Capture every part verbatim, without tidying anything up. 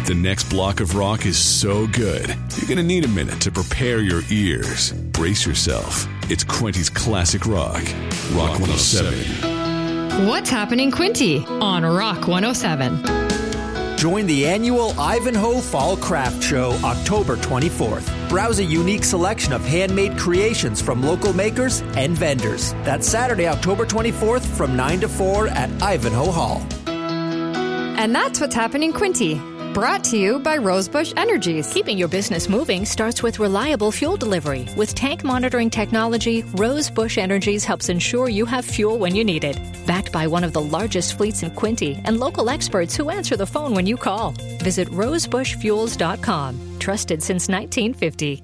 The next block of rock is so good, you're going to need a minute to prepare your ears. Brace yourself. It's Quinty's Classic Rock. Rock one oh seven. What's happening, Quinty? On Rock one oh seven. Join the annual Ivanhoe Fall Craft Show October twenty-fourth. Browse a unique selection of handmade creations from local makers and vendors. That's Saturday, October twenty-fourth from nine to four at Ivanhoe Hall. And that's what's happening, Quinty. Brought to you by Rosebush Energies. Keeping your business moving starts with reliable fuel delivery. With tank monitoring technology, Rosebush Energies helps ensure you have fuel when you need it. Backed by one of the largest fleets in Quinty and local experts who answer the phone when you call. Visit rosebush fuels dot com. Trusted since nineteen fifty.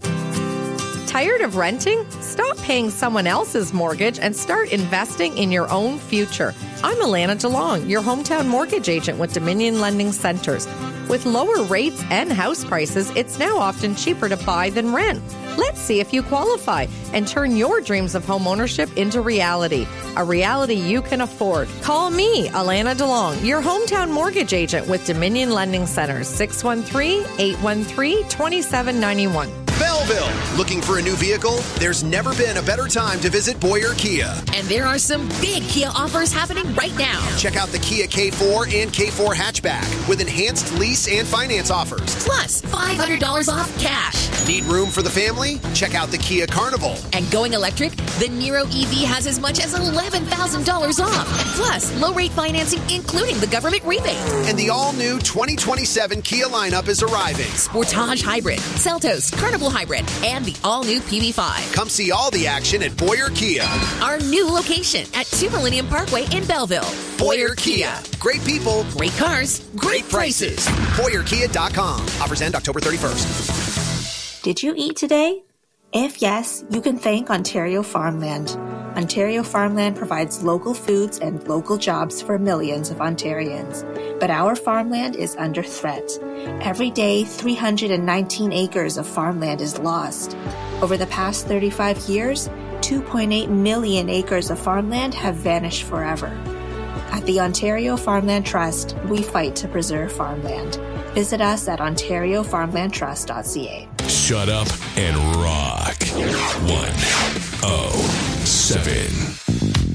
Tired of renting? Stop paying someone else's mortgage and start investing in your own future. I'm Alana DeLong, your hometown mortgage agent with Dominion Lending Centers. With lower rates and house prices, it's now often cheaper to buy than rent. Let's see if you qualify and turn your dreams of home ownership into reality. A reality you can afford. Call me, Alana DeLong, your hometown mortgage agent with Dominion Lending Centers, six one three, eight one three, two seven nine one. Belleville. Looking for a new vehicle? There's never been a better time to visit Boyer Kia. And there are some big Kia offers happening right now. Check out the Kia K four and K four hatchback with enhanced lease and finance offers. Plus, five hundred dollars off cash. Need room for the family? Check out the Kia Carnival. And going electric? The Niro E V has as much as eleven thousand dollars off. Plus, low-rate financing, including the government rebate. And the all-new twenty twenty-seven Kia lineup is arriving. Sportage Hybrid, Seltos, Carnival Hybrid, and the all-new P V five. Come see all the action at Boyer Kia. Our new location at two Millennium Parkway in Belleville. Boyer Kia. Great people. Great cars. Great, great prices. Boyer Kia dot com. Offers end October thirty-first. Did you eat today? If yes, you can thank Ontario Farmland. Ontario Farmland provides local foods and local jobs for millions of Ontarians. But our farmland is under threat. Every day, three hundred nineteen acres of farmland is lost. Over the past thirty-five years, two point eight million acres of farmland have vanished forever. At the Ontario Farmland Trust, we fight to preserve farmland. Visit us at ontario farmland trust dot c a. Shut up and rock. one oh seven.